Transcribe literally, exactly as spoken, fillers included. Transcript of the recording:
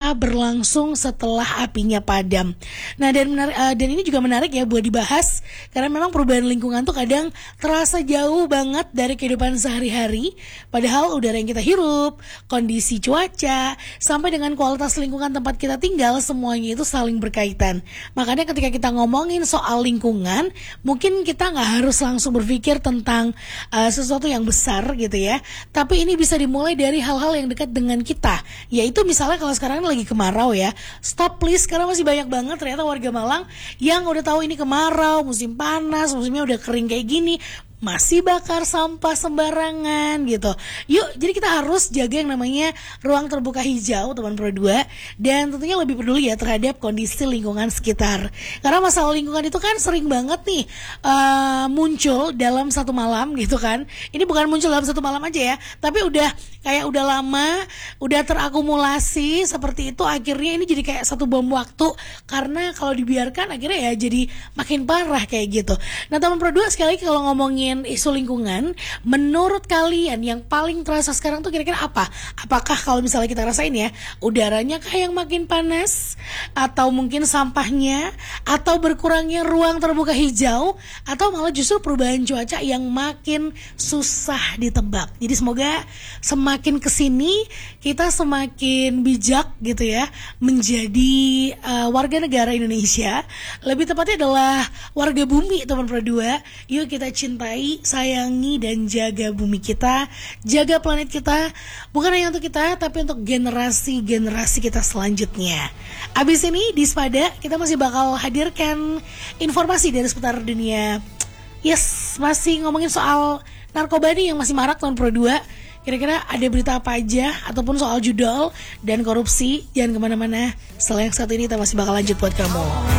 bisa berlangsung setelah apinya padam. Nah, dan menarik, uh, dan ini juga menarik ya buat dibahas karena memang perubahan lingkungan tuh kadang terasa jauh banget dari kehidupan sehari-hari. Padahal udara yang kita hirup, kondisi cuaca, sampai dengan kualitas lingkungan tempat kita tinggal, semuanya itu saling berkaitan. Makanya ketika kita ngomongin soal lingkungan, mungkin kita nggak harus langsung berpikir tentang uh, sesuatu yang besar gitu ya. Tapi ini bisa dimulai dari hal-hal yang dekat dengan kita. Yaitu misalnya kalau sekarang lagi kemarau ya, stop please, karena masih banyak banget ternyata warga Malang yang udah tahu ini kemarau, musim panas, musimnya udah kering kayak gini, masih bakar sampah sembarangan gitu. Yuk, jadi kita harus jaga yang namanya ruang terbuka hijau, teman Pro dua, dan tentunya lebih peduli ya terhadap kondisi lingkungan sekitar. Karena masalah lingkungan itu kan sering banget nih uh, muncul dalam satu malam gitu kan. Ini bukan muncul dalam satu malam aja ya, tapi udah kayak udah lama, udah terakumulasi seperti itu, akhirnya ini jadi kayak satu bom waktu. Karena kalau dibiarkan akhirnya ya jadi makin parah kayak gitu. Nah, teman Pro dua, sekali lagi kalau ngomongin isu lingkungan, menurut kalian yang paling terasa sekarang tuh kira-kira apa? Apakah kalau misalnya kita rasain ya, udaranya kah yang makin panas, atau mungkin sampahnya, atau berkurangnya ruang terbuka hijau, atau malah justru perubahan cuaca yang makin susah ditebak. Jadi semoga semakin kesini kita semakin bijak gitu ya, menjadi uh, warga negara Indonesia. Lebih tepatnya adalah warga bumi, teman Pro dua. Yuk kita cintai, sayangi, dan jaga bumi kita, jaga planet kita, bukan hanya untuk kita, tapi untuk generasi-generasi kita selanjutnya. Abis ini di Spada kita masih bakal hadirkan informasi dari seputar dunia. Yes, masih ngomongin soal narkoba nih yang masih marak tahun Pro dua. Kira-kira ada berita apa aja, ataupun soal judol dan korupsi. Jangan kemana-mana, setelah yang satu ini kita masih bakal lanjut buat kamu.